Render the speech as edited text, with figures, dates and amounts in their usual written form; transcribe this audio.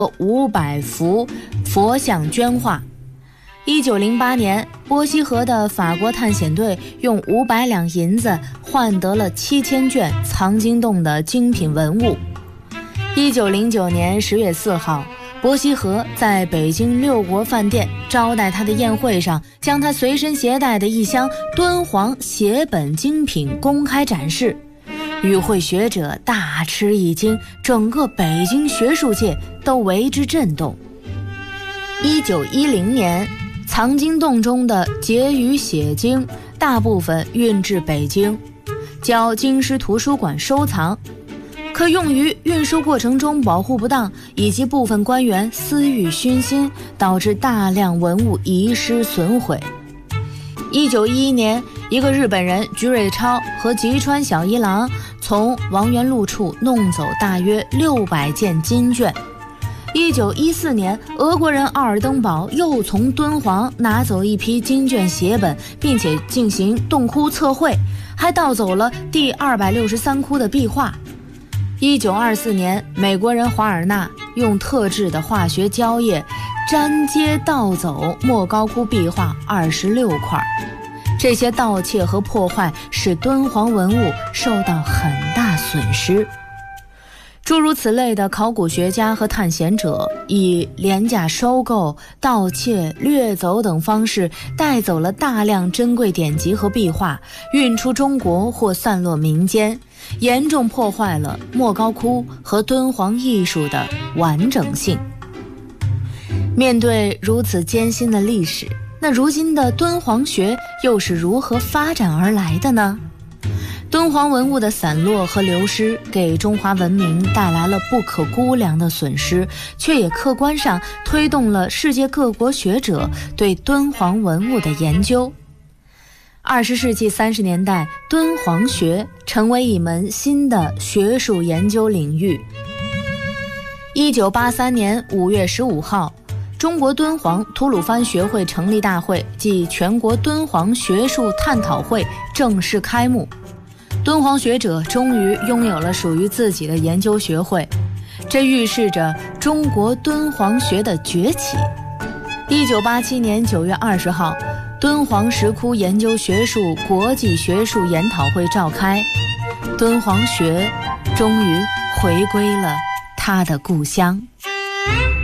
500幅佛像绢画。1908年，波西河的法国探险队用500两银子换得了7000卷藏经洞的精品文物。1909年10月4号，波西河在北京六国饭店招待他的宴会上，将他随身携带的一箱敦煌写本精品公开展示，与会学者大吃一惊，整个北京学术界都为之震动。1910年，藏经洞中的结语写经大部分运至北京，交京师图书馆收藏，可用于运输过程中保护不当，以及部分官员私欲熏心，导致大量文物遗失损毁。1911年，一个日本人菊瑞超和吉川小一郎从王元禄处弄走大约600件金卷。1914年，俄国人奥尔登堡又从敦煌拿走一批金卷写本，并且进行洞窟测绘，还盗走了第263窟的壁画。1924年，美国人华尔纳用特制的化学胶液粘接盗走莫高窟壁画26块。这些盗窃和破坏使敦煌文物受到很大损失。诸如此类的考古学家和探险者以廉价收购、盗窃、掠走等方式带走了大量珍贵典籍和壁画，运出中国或散落民间，严重破坏了莫高窟和敦煌艺术的完整性。面对如此艰辛的历史，那如今的敦煌学又是如何发展而来的呢？敦煌文物的散落和流失给中华文明带来了不可估量的损失，却也客观上推动了世界各国学者对敦煌文物的研究。20世纪30年代，敦煌学成为一门新的学术研究领域。1983年5月15号，中国敦煌吐鲁番学会成立大会暨全国敦煌学术探讨会正式开幕。敦煌学者终于拥有了属于自己的研究学会，这预示着中国敦煌学的崛起。1987年9月20号，敦煌石窟研究学术国际学术研讨会召开，敦煌学终于回归了它的故乡。